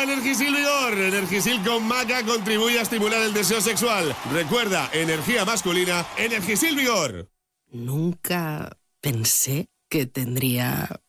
Toma Energisil Vigor. Energisil con maca contribuye a estimular el deseo sexual. Recuerda, energía masculina, Energisil Vigor. Nunca pensé que tendría